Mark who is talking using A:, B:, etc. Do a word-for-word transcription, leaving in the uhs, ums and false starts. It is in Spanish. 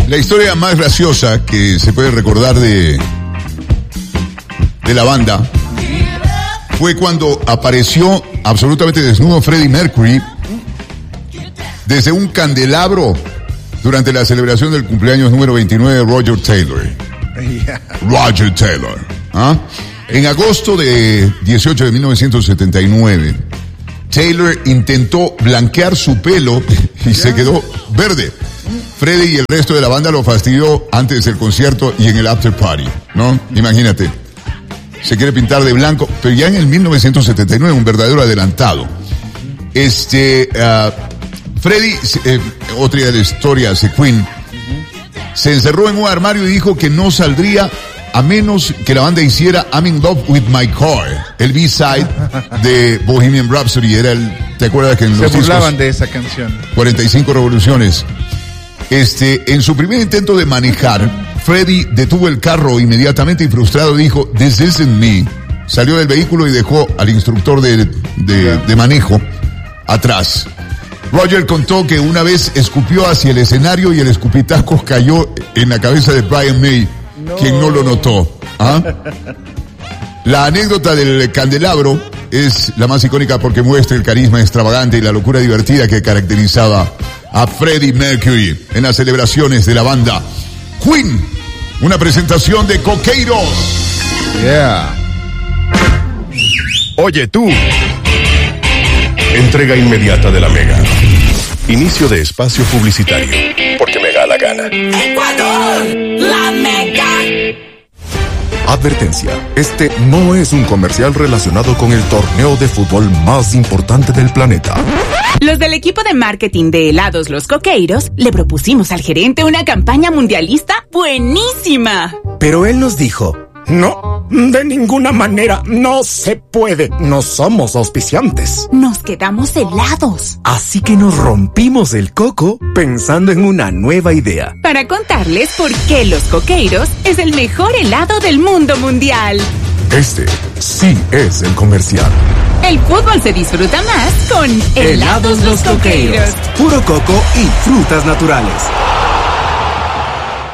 A: La historia más graciosa que se puede recordar de, de la banda fue cuando apareció absolutamente desnudo Freddie Mercury desde un candelabro durante la celebración del cumpleaños número veintinueve de Roger Taylor. Roger Taylor. ¿Ah? En agosto de dieciocho de mil novecientos setenta y nueve, Taylor intentó blanquear su pelo y se quedó verde. Freddie y el resto de la banda lo fastidió antes del concierto y en el after party, ¿no? Imagínate. Se quiere pintar de blanco, pero ya en el mil novecientos setenta y nueve, un verdadero adelantado. Este, uh, Freddie, eh, otra de la historia de Queen, se encerró en un armario y dijo que no saldría a menos que la banda hiciera I'm in Love with My Car, el B-side de Bohemian Rhapsody. Era el, ¿te acuerdas que en los
B: se burlaban de esa canción?
A: cuarenta y cinco revoluciones. Este, en su primer intento de manejar, Freddie detuvo el carro inmediatamente y frustrado dijo, "This isn't me". Salió del vehículo y dejó al instructor de, de, de manejo atrás. Roger contó que una vez escupió hacia el escenario y el escupitajos cayó en la cabeza de Brian May, no. quien no lo notó. ¿Ah? La anécdota del candelabro es la más icónica porque muestra el carisma extravagante y la locura divertida que caracterizaba a Freddie Mercury en las celebraciones de la banda Queen. Una presentación de Coqueiros.
B: Yeah.
C: Oye tú. Entrega inmediata de la Mega. Inicio de espacio publicitario. Porque me da la gana.
D: Ecuador, la Mega.
E: Advertencia, este no es un comercial relacionado con el torneo de fútbol más importante del planeta.
F: Los del equipo de marketing de helados Los Coqueiros le propusimos al gerente una campaña mundialista buenísima.
G: Pero él nos dijo, no, de ninguna manera, no se puede, no somos auspiciantes.
F: Nos quedamos helados.
G: Así que nos rompimos el coco pensando en una nueva idea.
F: Para contarles por qué Los Coqueiros es el mejor helado del mundo mundial.
E: Este sí es el comercial.
F: El fútbol se disfruta más con helados Los Coqueiros.
G: Puro coco y frutas naturales.